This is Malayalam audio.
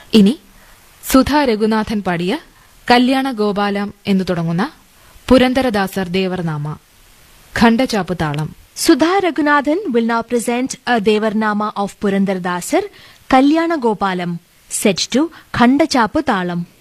ഇനി സുധാ രഘുനാഥൻ പാടിയ കല്യാണ ഗോപാലം എന്നു തുടങ്ങുന്ന പുരന്ദരദാസർ ദേവർനാമ ഖണ്ഡചാപ്പ് താളം. Sudha Raghunathan will now present a Devarnama of Purandardasar, Kalyana Gopalam, set to Khandachapu Talam.